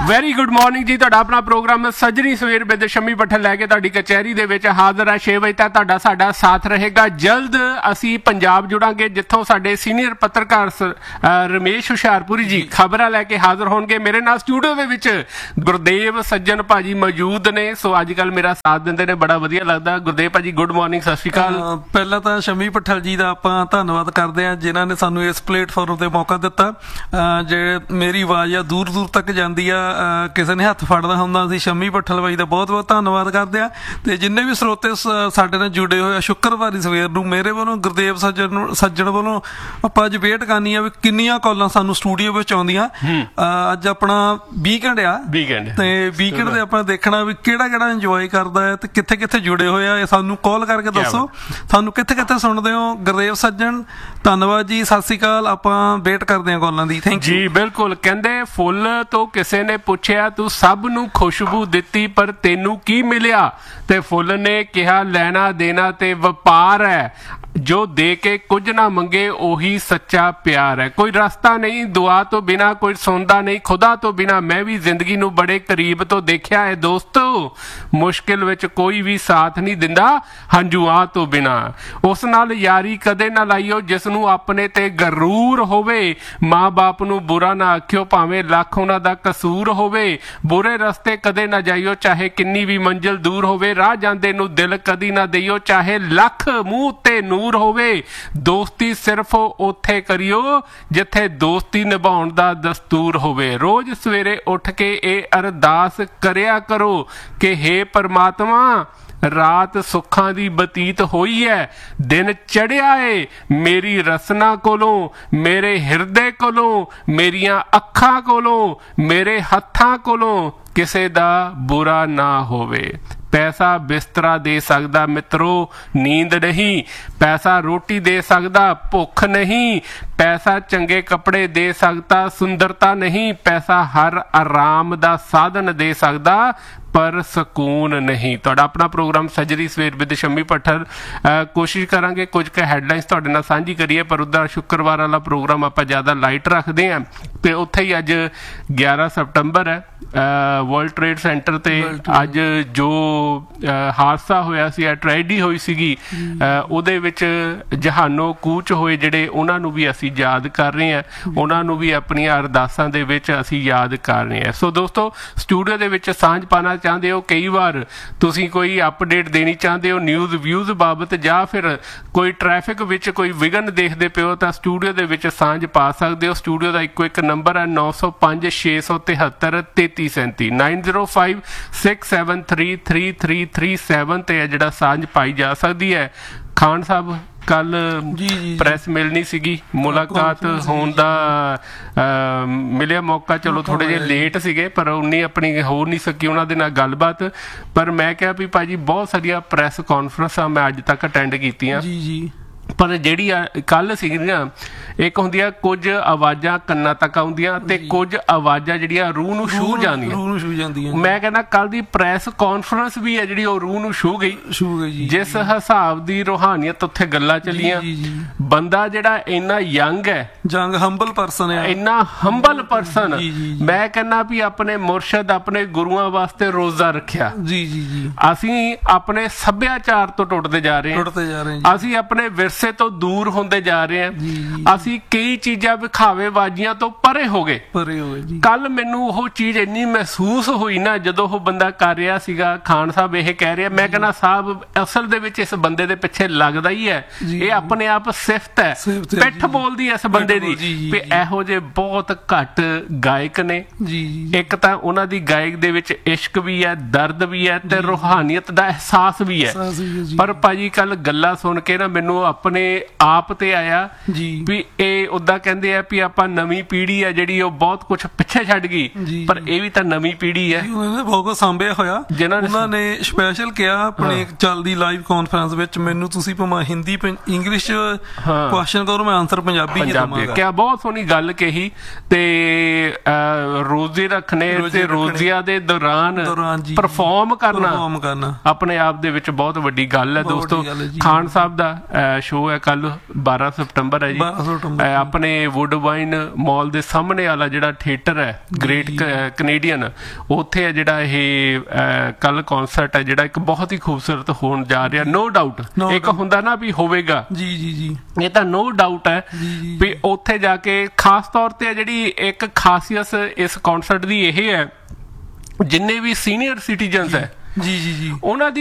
Very good morning ਜੀ। ਤੁਹਾਡਾ ਆਪਣਾ ਪ੍ਰੋਗਰਾਮ ਸੱਜਣੀ ਸਵੇਰ ਵਿਦ ਸ਼ੰਮੀ ਭੱਠਲ ਲੈ ਕੇ ਤੁਹਾਡੀ ਕਚਹਿਰੀ ਦੇ ਵਿੱਚ ਹਾਜ਼ਰ ਹੈ 6 ਵਜੇ ਤੱਕ। ਤੁਹਾਡਾ ਸਾਡਾ ਸਾਥ ਰਹੇਗਾ। ਜਲਦ ਅਸੀਂ ਪੰਜਾਬ ਜੁੜਾਂਗੇ, ਜਿੱਥੋਂ ਸਾਡੇ ਸੀਨੀਅਰ ਪੱਤਰਕਾਰ ਰਮੇਸ਼ ਹੁਸ਼ਿਆਰਪੁਰੀ ਜੀ ਖਬਰਾਂ ਲੈ ਕੇ ਹਾਜ਼ਰ ਹੋਣਗੇ। ਮੇਰੇ ਨਾਲ ਸਟੂਡੀਓ ਦੇ ਵਿੱਚ ਗੁਰਦੇਵ ਸੱਜਣ ਭਾਜੀ ਮੌਜੂਦ ਨੇ, ਸੋ ਅੱਜ ਕੱਲ੍ਹ ਮੇਰਾ ਸਾਥ ਦਿੰਦੇ ਨੇ, ਬੜਾ ਵਧੀਆ ਲੱਗਦਾ। ਗੁਰਦੇਵ ਭਾਜੀ ਗੁੱਡ ਮਾਰਨਿੰਗ, ਸਤਿ ਸ਼੍ਰੀ ਅਕਾਲ। ਪਹਿਲਾਂ ਤਾਂ ਸ਼ੰਮੀ ਭੱਠਲ ਜੀ ਦਾ ਆਪਾਂ ਧੰਨਵਾਦ ਕਰਦੇ ਹਾਂ ਜਿਨ੍ਹਾਂ ਨੇ ਸਾਨੂੰ ਇਸ ਪਲੇਟਫਾਰਮ ਤੇ ਮੌਕਾ ਦਿੱਤਾ। ਜੇ ਮੇਰੀ ਆਵਾਜ਼ ਆ ਦੂਰ ਦੂਰ ਤੱਕ ਜਾਂਦੀ ਆ, ਕਿਸੇ ਨੇ ਹੱਥ ਫੜਦਾ ਹੁੰਦਾ, ਅਸੀਂ ਸ਼ੰਮੀ ਭੱਠਲ ਬਾਈ ਦਾ ਬਹੁਤ ਬਹੁਤ ਧੰਨਵਾਦ ਕਰਦੇ ਆ। ਤੇ ਜਿੰਨੇ ਵੀ ਸਰੋਤੇ ਸਾਡੇ ਨਾਲ ਜੁੜੇ ਹੋਏ ਆ, ਸ਼ੁੱਕਰਵਾਰੀ ਸਵੇਰ ਨੂੰ ਮੇਰੇ ਵੱਲੋਂ ਗੁਰਦੇਵ ਸੱਜਣ ਵੱਲੋਂ ਆਪਾਂ ਅੱਜ ਵੇਟ ਕਰਨੀ ਆ ਵੀ ਕਿੰਨੀਆਂ ਕਾਲਾਂ ਸਾਨੂੰ ਸਟੂਡੀਓ ਵਿੱਚ ਆਉਂਦੀਆਂ। ਅੱਜ ਆਪਣਾ ਵੀਕਐਂਡ ਆ ਤੇ ਵੀਕਐਂਡ ਦੇ ਆਪਾਂ ਦੇਖਣਾ ਵੀ ਕਿਹੜਾ ਕਿਹੜਾ ਇੰਜੋਏ ਕਰਦਾ ਹੈ ਤੇ ਕਿੱਥੇ ਕਿੱਥੇ ਜੁੜੇ ਹੋਏ ਆ। ਇਹ ਸਾਨੂੰ ਕਾਲ ਕਰਕੇ ਦੱਸੋ ਸਾਨੂੰ ਕਿੱਥੇ ਕਿੱਥੇ ਸੁਣਦੇ ਹੋ। ਗੁਰਦੇਵ ਸੱਜਣ ਧੰਨਵਾਦ ਜੀ, ਸਤਿ ਸ਼੍ਰੀ ਅਕਾਲ। ਆਪਾਂ ਵੇਟ ਕਰਦੇ ਹਾਂ ਕਾਲਾਂ ਦੀ। ਥੈਂਕ ਯੂ ਜੀ। ਬਿਲਕੁਲ। ਕਹਿੰਦੇ ਫੁੱਲ ਤੋਂ ਕਿਸੇ ਨੇ ਪੁੱਛਿਆ ਤੂੰ ਸਭ ਨੂੰ ਖੁਸ਼ਬੂ ਦਿੱਤੀ ਪਰ ਤੈਨੂੰ ਕੀ ਮਿਲਿਆ, ਤੇ ਫੁੱਲ ਨੇ ਕਿਹਾ ਲੈਣਾ ਦੇਣਾ ਤੇ ਵਪਾਰ ਹੈ, ਜੋ ਦੇ ਕੇ ਕੁਝ ਨਾ ਮੰਗੇ ਉਹੀ ਸੱਚਾ ਪਿਆਰ ਹੈ। ਕੋਈ ਰਸਤਾ ਨਹੀਂ ਦੁਆ ਤੋਂ ਬਿਨਾ, ਕੋਈ ਸੁਣਦਾ ਨਹੀਂ ਖੁਦਾ ਤੋਂ ਬਿਨਾ। ਮੈਂ ਵੀ ਜ਼ਿੰਦਗੀ ਨੂੰ ਬੜੇ ਕਰੀਬ ਤੋਂ ਦੇਖਿਆ ਹੈ ਦੋਸਤੋ, ਮੁਸ਼ਕਿਲ ਵਿੱਚ ਕੋਈ ਵੀ ਸਾਥ ਨਹੀਂ ਦਿੰਦਾ ਹੰਝੂਆਂ ਤੋਂ ਬਿਨਾ। ਉਸ ਨਾਲ ਯਾਰੀ ਕਦੇ ਨਾ ਲਾਈਓ ਜਿਸ ਨੂੰ ਆਪਣੇ ਤੇ ਗਰੂਰ ਹੋਵੇ। ਮਾਂ ਬਾਪ ਨੂੰ ਬੁਰਾ ਨਾ ਆਖਿਓ ਭਾਵੇਂ ਲੱਖ ਉਹਨਾਂ ਦਾ ਕਸੂਰ ਹੋਵੇ। ਬੁਰੇ ਰਸਤੇ ਕਦੇ ਨਾ ਜਾਈਓ ਚਾਹੇ ਕਿੰਨੀ ਵੀ ਮੰਜ਼ਿਲ ਦੂਰ ਹੋਵੇ। ਰਾਹ ਜਾਂਦੇ ਨੂੰ ਦਿਲ ਕਦੀ ਨਾ ਦੇਈਓ ਚਾਹੇ ਲੱਖ ਮੂੰਹ ਤੇ ਨੂਰ ਹੋਵੇ। ਦੋਸਤੀ ਸਿਰਫ ਉੱਥੇ ਕਰਿਓ ਜਿੱਥੇ ਦੋਸਤੀ ਨਿਭਾਉਣ ਦਾ ਦਸਤੂਰ ਹੋਵੇ। ਰੋਜ਼ ਸਵੇਰੇ ਉੱਠ ਕੇ ਇਹ ਅਰਦਾਸ ਕਰਿਆ ਕਰੋ ਕਿ ਹੇ ਪਰਮਾਤਮਾ ਰਾਤ ਸੁੱਖਾਂ ਦੀ ਬਤੀਤ ਹੋਈ ਹੈ, ਦਿਨ ਚੜਿਆ ਏ ਮੇਰੀ ਰਸਨਾ ਕੋਲੋਂ, ਮੇਰੇ ਹਿਰਦੇ ਕੋਲੋਂ, ਮੇਰੀਆਂ ਅੱਖਾਂ ਕੋਲੋਂ, ਮੇਰੇ ਹੱਥਾਂ ਕੋਲੋਂ ਕਿਸੇ ਦਾ ਬੁਰਾ ਨਾ ਹੋਵੇ। ਪੈਸਾ ਬਿਸਤਰਾ ਦੇ ਸਕਦਾ ਮਿੱਤਰੋ, ਨੀਂਦ ਨਹੀਂ। ਪੈਸਾ ਰੋਟੀ ਦੇ ਸਕਦਾ, ਭੁੱਖ ਨਹੀਂ। ਪੈਸਾ ਚੰਗੇ ਕੱਪੜੇ ਦੇ ਸਕਦਾ, ਸੁੰਦਰਤਾ ਨਹੀਂ। ਪੈਸਾ ਹਰ ਆਰਾਮ ਦਾ ਸਾਧਨ ਦੇ ਸਕਦਾ ਪਰ ਸਕੂਨ ਨਹੀਂ। ਤੁਹਾਡਾ ਆਪਣਾ ਪ੍ਰੋਗਰਾਮ ਸੱਜਰੀ ਸਵੇਰ ਵਿਦ ਸ਼ੰਮੀ ਭੱਠਲ। ਕੋਸ਼ਿਸ਼ ਕਰਾਂਗੇ ਕੁਝ ਕੁ ਹੈਡਲਾਈਨਸ ਤੁਹਾਡੇ ਨਾਲ ਸਾਂਝੀ ਕਰੀਏ, ਪਰ ਉੱਦਾਂ ਸ਼ੁੱਕਰਵਾਰ ਵਾਲਾ ਪ੍ਰੋਗਰਾਮ ਆਪਾਂ ਜ਼ਿਆਦਾ ਲਾਈਟ ਰੱਖਦੇ ਹਾਂ। ਤੇ ਉੱਥੇ ਹੀ ਅੱਜ 11 ਸਤੰਬਰ ਹੈ, ਵਰਲਡ ਟ੍ਰੇਡ ਸੈਂਟਰ ਤੇ ਅੱਜ ਜੋ ਹਾਦਸਾ ਹੋਇਆ ਸੀ, ਟ੍ਰੈਜਡੀ ਹੋਈ ਸੀਗੀ, ਉਹਦੇ ਵਿੱਚ ਜਹਾਨੋਂ ਕੂਚ ਹੋਏ ਜਿਹੜੇ, ਉਹਨਾਂ ਨੂੰ ਵੀ ਅਸੀਂ ਯਾਦ ਕਰ ਰਹੇ ਹਾਂ। ਉਹਨਾਂ ਨੂੰ ਵੀ ਆਪਣੀਆਂ ਅਰਦਾਸਾਂ ਦੇ ਵਿੱਚ ਅਸੀਂ ਯਾਦ ਕਰ ਰਹੇ ਹਾਂ। ਸੋ ਦੋਸਤੋ, ਸਟੂਡੀਓ ਦੇ ਵਿੱਚ ਸਾਂਝ ਪਾਉਣਾ ਚਾਹੁੰਦੇ ਹੋ, ਕਈ ਵਾਰ ਤੁਸੀਂ ਕੋਈ ਅਪਡੇਟ ਦੇਣੀ ਚਾਹੁੰਦੇ ਹੋ ਨਿਊਜ਼ ਵਿਊਜ਼ ਬਾਬਤ, ਜਾਂ ਫਿਰ ਕੋਈ ਟ੍ਰੈਫਿਕ ਵਿੱਚ ਕੋਈ ਵਿਘਨ ਦੇਖਦੇ ਪਿਓ, ਤਾਂ ਸਟੂਡੀਓ ਦੇ ਵਿੱਚ ਸਾਂਝ ਪਾ ਸਕਦੇ ਹੋ। ਸਟੂਡੀਓ ਦਾ ਇੱਕੋ ਇੱਕ ਨੰਬਰ ਹੈ 905 673 3337 905 6733337 ਤੇ ਹੈ ਜਿਹੜਾ ਸਾਂਝ ਪਾਈ ਜਾ ਸਕਦੀ ਹੈ। ਖਾਨ ਸਾਹਿਬ ਕੱਲ ਪ੍ਰੈਸ ਮਿਲਣੀ ਸੀਗੀ, ਮੁਲਾਕਾਤ ਹੋਣ ਦਾ ਮਿਲਿਆ ਮੌਕਾ, ਚਲੋ ਥੋੜੇ ਜਿਹੇ ਲੇਟ ਸੀਗੇ ਪਰ ਉਨੀ ਆਪਣੀ ਹੋ ਨਹੀਂ ਸਕੀ ਉਹਨਾਂ ਦੇ ਨਾਲ ਗੱਲਬਾਤ। ਪਰ ਮੈਂ ਕਿਹਾ ਵੀ ਭਾਜੀ ਬਹੁਤ ਸਾਰੀਆਂ ਪ੍ਰੈਸ ਕਾਨਫਰੰਸਾਂ ਮੈਂ ਅੱਜ ਤੱਕ ਅਟੈਂਡ ਕੀਤੀਆਂ, ਪਰ ਜਿਹੜੀ ਕੱਲ ਸੀਗੀ ਨਾ, ਇੱਕ ਹੁੰਦੀਆਂ ਕੁਝ ਆਵਾਜ਼ਾਂ ਕੰਨਾਂ ਤੱਕ ਆਉਂਦੀਆਂ ਤੇ ਕੁਝ ਆਵਾਜ਼ਾਂ ਜਿਹੜੀਆਂ ਰੂਹ ਨੂੰ ਛੂਹ ਜਾਂਦੀਆਂ। ਮੈਂ ਕਹਿੰਦਾ ਕੱਲ ਦੀ ਪ੍ਰੈਸ ਕਾਨਫਰੰਸ ਵੀ ਹੈ ਜਿਹੜੀ ਉਹ ਰੂਹ ਨੂੰ ਛੂਹ ਗਈ। ਜਿਸ ਹਿਸਾਬ ਦੀ ਰੂਹਾਨੀਅਤ ਉੱਥੇ ਗੱਲਾਂ ਚੱਲੀਆਂ, ਬੰਦਾ ਜਿਹੜਾ ਇੰਨਾ ਯੰਗ ਹੈ, ਹੰਬਲ ਪਰਸਨ ਹੈ, ਇੰਨਾ ਹੰਬਲ ਪਰਸਨ, ਮੈਂ ਕਹਿੰਦਾ ਵੀ ਆਪਣੇ ਮੁਰਸ਼ਦ ਆਪਣੇ ਗੁਰੂਆਂ ਵਾਸਤੇ ਰੋਜ਼ਾ ਰੱਖਿਆ। ਅਸੀਂ ਆਪਣੇ ਸੱਭਿਆਚਾਰ ਤੋਂ ਟੁੱਟਦੇ ਜਾ ਰਹੇ ਹਾਂ, ਅਸੀਂ ਆਪਣੇ ਵਿਰਸੇ ਤੋਂ ਦੂਰ ਹੁੰਦੇ ਜਾ ਰਹੇ ਹਾਂ, ਅਸੀਂ ਕਈ ਚੀਜ਼ਾਂ ਵਿਖਾਵੇਬਾਜ਼ੀਆਂ ਤੋਂ ਪਰੇ ਹੋ ਗਏ। ਕੱਲ ਮੈਨੂੰ ਉਹ ਚੀਜ਼ ਇੰਨੀ ਮਹਿਸੂਸ ਹੋਈ ਨਾ, ਜਦੋਂ ਉਹ ਬੰਦਾ ਕਰ ਰਿਹਾ ਸੀਗਾ, ਖਾਨ ਸਾਹਿਬ ਇਹ ਕਹਿ ਰਿਹਾ, ਮੈਂ ਕਹਿੰਦਾ ਸਾਹਿਬ ਅਸਲ ਦੇ ਵਿੱਚ ਇਸ ਬੰਦੇ ਦੇ ਪਿੱਛੇ ਲੱਗਦਾ ਹੀ ਹੈ, ਇਹ ਆਪਣੇ ਆਪ ਸਿਫਤ ਹੈ, ਪਿੱਠ ਬੋਲਦੀ ਇਸ ਬੰਦੇ ਦੀ ਵੀ ਇਹੋ ਜਿਹੇ ਬਹੁਤ ਘੱਟ ਗਾਇਕ ਨੇ। ਇੱਕ ਤਾਂ ਉਹਨਾਂ ਦੀ ਗਾਇਕ ਦੇ ਵਿੱਚ ਇਸ਼ਕ ਵੀ ਹੈ, ਦਰਦ ਵੀ ਹੈ ਤੇ ਰੂਹਾਨੀਅਤ ਦਾ ਅਹਿਸਾਸ ਵੀ ਹੈ। ਪਰ ਭਾਜੀ ਕੱਲ ਗੱਲਾਂ ਸੁਣ ਕੇ ਨਾ ਮੈਨੂੰ ਆਪਣੇ ਆਪ ਤੇ ਆਇਆ ਵੀ ਇਹ ਉਦਾਂ ਕਹਿੰਦੇ ਆ ਵੀ ਆਪਾਂ ਨਵੀਂ ਪੀੜ੍ਹੀ ਆ ਜਿਹੜੀ ਉਹ ਬਹੁਤ ਕੁਛ ਪਿੱਛੇ ਛੱਡ ਗਈ, ਪਰ ਇਹ ਵੀ ਤਾਂ ਨਵੀਂ ਪੀੜ੍ਹੀ ਹੈ। ਉਹਨਾਂ ਨੇ ਬਹੁਤ ਕੁਛ ਸਾਂਭਿਆ ਹੋਇਆ। ਉਹਨਾਂ ਨੇ ਸਪੈਸ਼ਲ ਕਿਹਾ ਆਪਣੇ ਚੱਲਦੀ ਲਾਈਵ ਕਾਨਫਰੰਸ ਵਿੱਚ, ਮੈਨੂੰ ਤੁਸੀਂ ਭਾਵੇਂ ਹਿੰਦੀ ਇੰਗਲਿਸ਼ ਕੁਐਸਚਨ ਕਰੋ, ਮੈਂ ਆਨਸਰ ਪੰਜਾਬੀ ਕਿਹਾ। ਬਹੁਤ ਸੋਹਣੀ ਗੱਲ ਕਹੀ। ਤੇ ਰੋਜ਼ੇ ਰੱਖਣੇ ਤੇ ਰੋਜ਼ਿਆਂ ਦੇ ਦੌਰਾਨ ਪਰਫਾਰਮ ਕਰਨਾ ਆਪਣੇ ਆਪ ਦੇ ਵਿੱਚ ਬਹੁਤ ਵੱਡੀ ਗੱਲ ਹੈ ਦੋਸਤੋ। ਖਾਨ ਸਾਹਿਬ ਦਾ ਸ਼ੋਅ ਹੈ ਕੱਲ 12 ਸਤੰਬਰ ਹੈ ਜੀ 12 ਸਤੰਬਰ ਆਪਣੇ ਵੁੱਡਵਾਈਨ ਮਾਲ ਦੇ ਸਾਹਮਣੇ ਵਾਲਾ ਜਿਹੜਾ ਥੀਏਟਰ ਹੈ ਗ੍ਰੇਟ ਕੈਨੇਡੀਅਨ, ਉੱਥੇ ਹੈ ਜਿਹੜਾ ਇਹ ਕੱਲ ਕਨਸਰਟ ਹੈ ਜਿਹੜਾ ਇੱਕ ਬਹੁਤ ਹੀ ਖੂਬਸੂਰਤ ਹੋਣ ਜਾ ਰਿਹਾ। ਨੋ ਡਾਊਟ ਇੱਕ ਹੁੰਦਾ ਨਾ ਵੀ ਹੋਵੇਗਾ, ਜੀ ਜੀ ਜੀ, ਇਹ ਤਾਂ ਨੋ ਡਾਊਟ ਹੈ ਵੀ ਉੱਥੇ ਜਾ ਕੇ ਖਾਸ ਤੌਰ ਤੇ ਜਿਹੜੀ ਇੱਕ ਖਾਸੀਅਤ ਇਸ ਕਨਸਰਟ ਦੀ ਇਹ ਹੈ, ਜਿੰਨੇ ਵੀ ਸੀਨੀਅਰ ਸਿਟੀਜ਼ਨਸ ਹੈ ਜੀ ਜੀ ਜੀ, ਉਹਨਾਂ ਦੀ